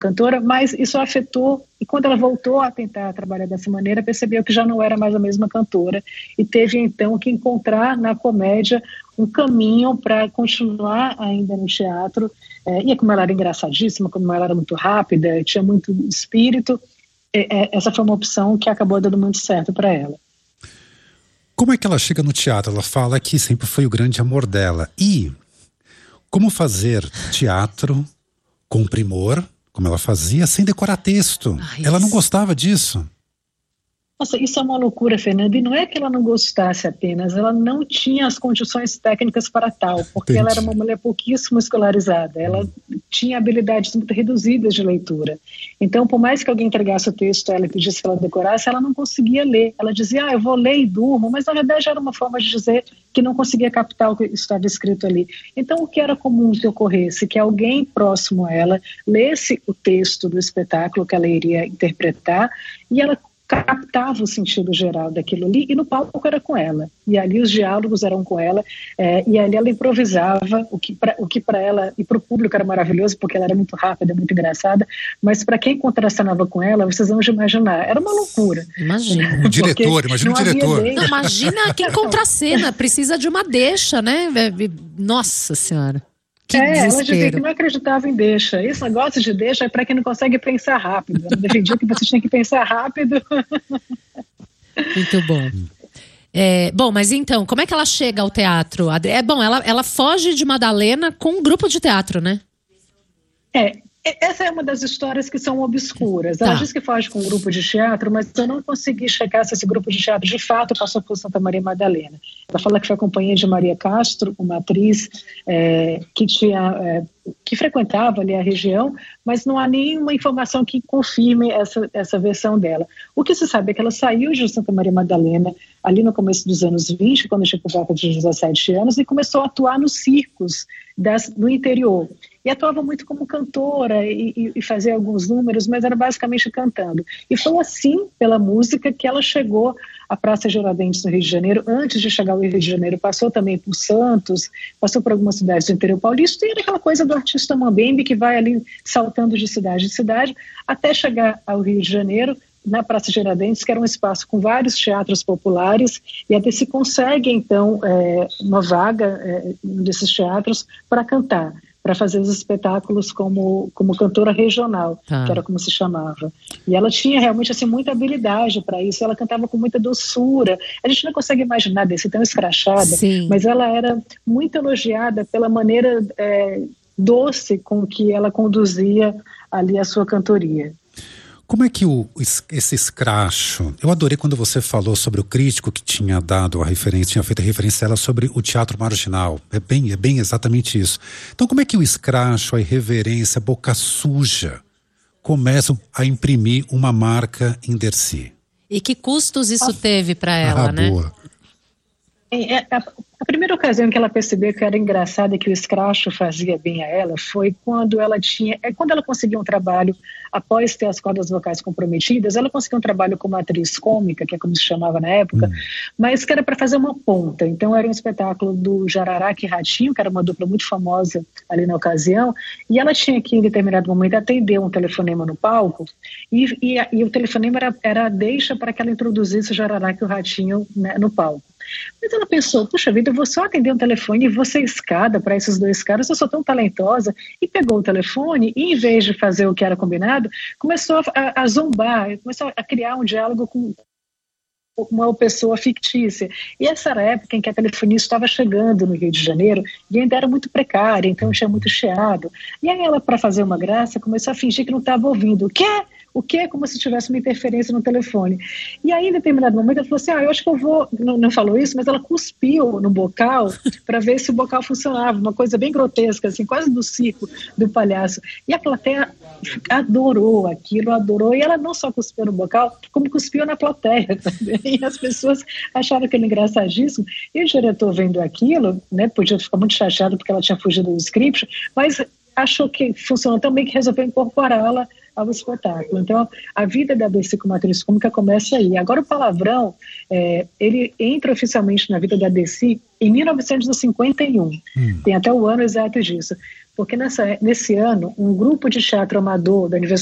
cantora, mas isso a afetou, e quando ela voltou a tentar trabalhar dessa maneira, percebeu que já não era mais a mesma cantora, e teve então que encontrar na comédia um caminho para continuar ainda no teatro, e como ela era engraçadíssima, como ela era muito rápida, tinha muito espírito, essa foi uma opção que acabou dando muito certo para ela. Como é que ela chega no teatro? Ela fala que sempre foi o grande amor dela. E como fazer teatro com primor, como ela fazia, sem decorar texto? Ela não gostava disso. Nossa, isso é uma loucura, Fernanda, e não é que ela não gostasse apenas, ela não tinha as condições técnicas para tal, porque ela era uma mulher pouquíssimo escolarizada, ela tinha habilidades muito reduzidas de leitura. Então, por mais que alguém entregasse o texto a ela e pedisse que ela decorasse, ela não conseguia ler. Ela dizia, eu vou ler e durmo, mas na verdade era uma forma de dizer que não conseguia captar o que estava escrito ali. Então, o que era comum que ocorresse? Que alguém próximo a ela lesse o texto do espetáculo que ela iria interpretar e ela captava o sentido geral daquilo ali, e no palco era com ela, e ali os diálogos eram com ela, e ali ela improvisava, o que para ela e para o público era maravilhoso, porque ela era muito rápida, muito engraçada, mas para quem contracenava com ela, vocês vão imaginar, era uma loucura. Imagina. O diretor, imagina o diretor. Não, imagina quem contracena, precisa de uma deixa, né? Nossa Senhora. Ela dizia que não acreditava em deixa. Esse negócio de deixa é para quem não consegue pensar rápido. Ela defendia que você tinha que pensar rápido. Muito bom. Bom, mas então, como é que ela chega ao teatro? Ela foge de Madalena com um grupo de teatro, né? Essa é uma das histórias que são obscuras. Ela diz que foge com um grupo de teatro, mas eu não consegui checar se esse grupo de teatro de fato passou por Santa Maria Madalena. Ela fala que foi a companhia de Maria Castro, uma atriz que frequentava ali a região, mas não há nenhuma informação que confirme essa versão dela. O que se sabe é que ela saiu de Santa Maria Madalena ali no começo dos anos 20, quando tinha por volta de 17 anos, e começou a atuar nos circos no interior. E atuava muito como cantora e fazia alguns números, mas era basicamente cantando. E foi assim, pela música, que ela chegou à Praça Tiradentes, no Rio de Janeiro. Antes de chegar ao Rio de Janeiro, passou também por Santos, passou por algumas cidades do interior paulista, e era aquela coisa do artista mambembe que vai ali saltando de cidade em cidade, até chegar ao Rio de Janeiro, na Praça Tiradentes, que era um espaço com vários teatros populares, e até se consegue, então, uma vaga em um desses teatros para cantar, para fazer os espetáculos como cantora regional, que era como se chamava. E ela tinha realmente assim, muita habilidade para isso, ela cantava com muita doçura. A gente não consegue imaginar desse tão escrachada, mas ela era muito elogiada pela maneira doce com que ela conduzia ali a sua cantoria. Como é que esse escracho... Eu adorei quando você falou sobre o crítico que tinha dado a referência, tinha feito a referência a ela sobre o teatro marginal. É bem exatamente isso. Então, como é que o escracho, a irreverência, a boca suja começam a imprimir uma marca em Dercy? E que custos isso teve para ela, né? Boa. A primeira ocasião que ela percebeu que era engraçado e que o escracho fazia bem a ela foi quando ela conseguiu um trabalho, após ter as cordas vocais comprometidas, ela conseguiu um trabalho como atriz cômica, que é como se chamava na época, mas que era para fazer uma ponta. Então era um espetáculo do Jararaca e Ratinho, que era uma dupla muito famosa ali na ocasião, e ela tinha que, em determinado momento, atender um telefonema no palco, e o telefonema era a deixa para que ela introduzisse o Jararaca e o Ratinho, né, no palco. Mas ela pensou, puxa vida, eu vou só atender um telefone e vou ser escada para esses dois caras, eu sou tão talentosa, e pegou o telefone e, em vez de fazer o que era combinado, começou a zombar, começou a criar um diálogo com uma pessoa fictícia. E essa era a época em que a telefonia estava chegando no Rio de Janeiro e ainda era muito precária, então tinha muito chiado. E aí ela, para fazer uma graça, começou a fingir que não estava ouvindo. O quê? Como se tivesse uma interferência no telefone. E aí, em determinado momento, ela falou assim, eu acho que eu vou... Não falou isso, mas ela cuspiu no bocal para ver se o bocal funcionava. Uma coisa bem grotesca, assim, quase do circo do palhaço. E a plateia adorou aquilo, adorou. E ela não só cuspiu no bocal, como cuspiu na plateia também. E as pessoas acharam aquilo engraçadíssimo. E o diretor, vendo aquilo, né, podia ficar muito chateado porque ela tinha fugido do script, mas achou que funcionou tão bem que resolveu incorporá-la ao espetáculo. Então, a vida da Dercy como atriz cômica começa aí. Agora, o palavrão, ele entra oficialmente na vida da Dercy em 1951. Tem até o ano exato disso. porque nesse ano, um grupo de teatro amador da Universidade